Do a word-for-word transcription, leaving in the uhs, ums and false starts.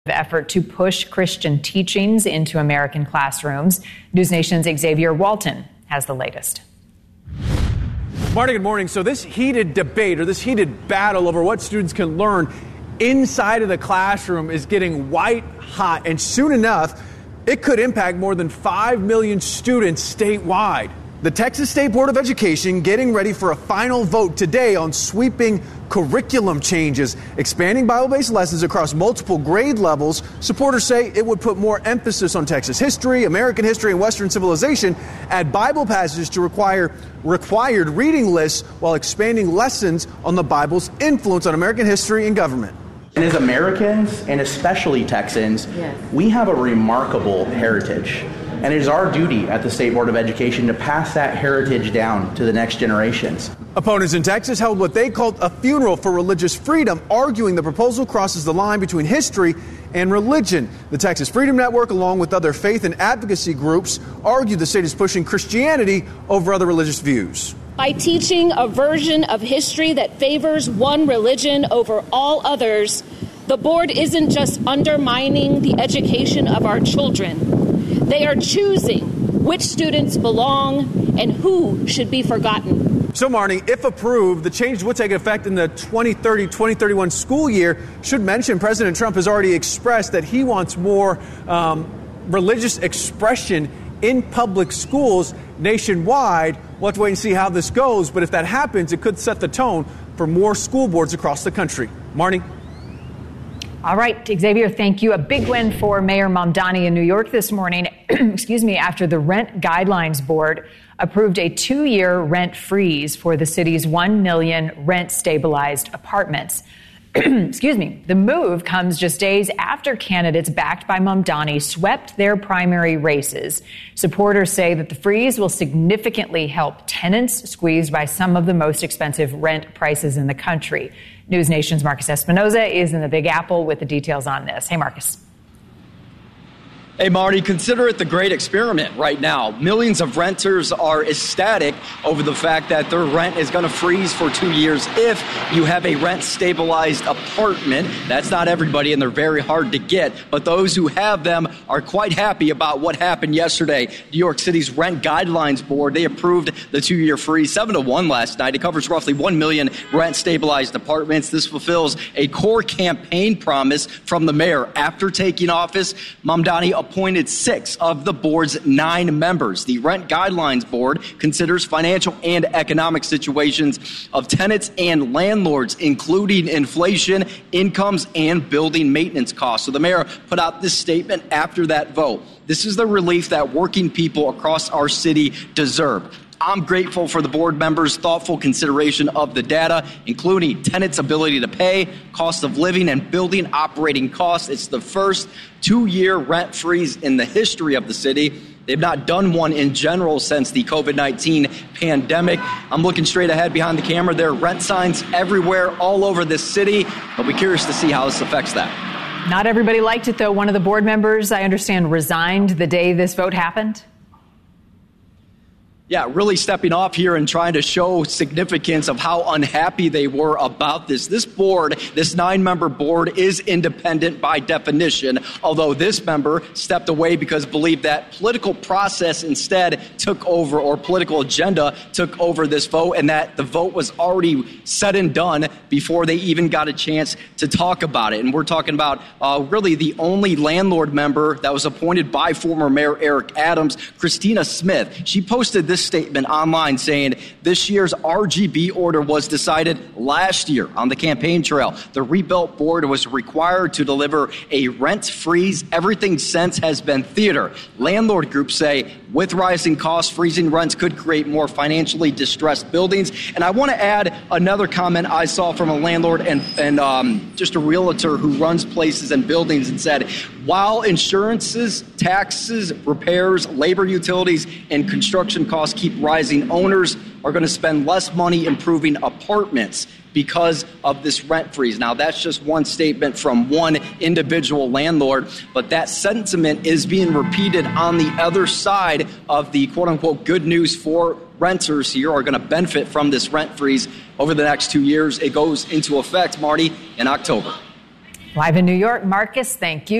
effort to push Christian teachings into American classrooms. News Nation's Xavier Walton has the latest. Marty, good morning. So this heated debate or this heated battle over what students can learn inside of the classroom is getting white hot, and soon enough, it could impact more than five million students statewide. The Texas State Board of Education getting ready for a final vote today on sweeping curriculum changes, expanding Bible-based lessons across multiple grade levels. Supporters say it would put more emphasis on Texas history, American history, and Western civilization, add Bible passages to require required reading lists while expanding lessons on the Bible's influence on American history and government. And as Americans, and especially Texans, yes. we have a remarkable heritage. And it is our duty at the State Board of Education to pass that heritage down to the next generations. Opponents in Texas held what they called a funeral for religious freedom, arguing the proposal crosses the line between history and religion. The Texas Freedom Network, along with other faith and advocacy groups, argued the state is pushing Christianity over other religious views. By teaching a version of history that favors one religion over all others, the board isn't just undermining the education of our children. They are choosing which students belong and who should be forgotten. So, Marnie, if approved, the change will take effect in the twenty thirty twenty thirty-one school year. Should mention President Trump has already expressed that he wants more um, religious expression in public schools nationwide. We'll have to wait and see how this goes. But if that happens, it could set the tone for more school boards across the country. Marnie? All right, Xavier, thank you. A big win for Mayor Mamdani in New York this morning, excuse me, after the Rent Guidelines Board approved a two-year rent freeze for the city's one million rent-stabilized apartments. Excuse me. The move comes just days after candidates backed by Mamdani swept their primary races. Supporters say that the freeze will significantly help tenants squeezed by some of the most expensive rent prices in the country. News Nation's Marcus Espinoza is in the Big Apple with the details on this. Hey, Marcus. Hey, Marty, consider it the great experiment right now. Millions of renters are ecstatic over the fact that their rent is going to freeze for two years if you have a rent-stabilized apartment. That's not everybody, and they're very hard to get. But those who have them are quite happy about what happened yesterday. New York City's Rent Guidelines Board, they approved the two-year freeze seven to one last night. It covers roughly one million rent-stabilized apartments. This fulfills a core campaign promise from the mayor. After taking office, Mamdani appointed six of the board's nine members. The Rent Guidelines Board considers financial and economic situations of tenants and landlords, including inflation, incomes, and building maintenance costs. So the mayor put out this statement after that vote. This is the relief that working people across our city deserve. I'm grateful for the board members' thoughtful consideration of the data, including tenants' ability to pay, cost of living, and building operating costs. It's the first two-year rent freeze in the history of the city. They've not done one in general since the covid nineteen pandemic. I'm looking straight ahead behind the camera. There are rent signs everywhere, all over this city. I'll be curious to see how this affects that. Not everybody liked it, though. One of the board members, I understand, resigned the day this vote happened. Yeah, really stepping off here and trying to show significance of how unhappy they were about this. This board, this nine-member board, is independent by definition, although this member stepped away because believed that political process instead took over, or political agenda took over this vote, and that the vote was already said and done before they even got a chance to talk about it. And we're talking about uh, really the only landlord member that was appointed by former Mayor Eric Adams, Christina Smith. She posted this statement online saying this year's R G B order was decided last year on the campaign trail. The rebuilt board was required to deliver a rent freeze. Everything since has been theater. Landlord groups say with rising costs, freezing rents could create more financially distressed buildings. And I want to add another comment I saw from a landlord and, and um, just a realtor who runs places and buildings, and said, while insurances, taxes, repairs, labor utilities, and construction costs keep rising, owners are going to spend less money improving apartments because of this rent freeze. Now, that's just one statement from one individual landlord, but that sentiment is being repeated on the other side of the quote-unquote good news for renters here are going to benefit from this rent freeze over the next two years. It goes into effect, Marty, in October. Live in New York, Marcus, thank you.